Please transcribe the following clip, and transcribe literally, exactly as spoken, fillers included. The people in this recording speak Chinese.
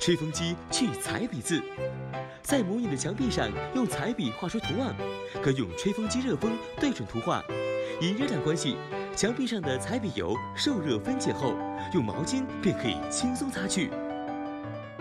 吹风机去彩笔字。在模拟的墙壁上用彩笔画出图案，可用吹风机热风对准图画。因热量关系，墙壁上的彩笔油受热分解后，用毛巾便可以轻松擦去。